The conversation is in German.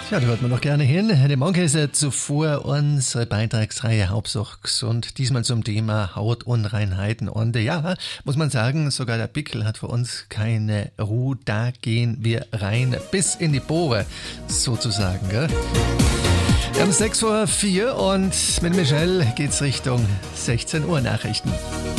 Ja, da hört man doch gerne hin. Die Monkeys zuvor unsere Beitragsreihe Hauptsache gesund. Diesmal zum Thema Hautunreinheiten. Und ja, muss man sagen, sogar der Pickel hat für uns keine Ruhe. Da gehen wir rein bis in die Bohre, sozusagen. Gell? Wir haben 6 vor 4 und mit Michelle geht's Richtung 16 Uhr Nachrichten.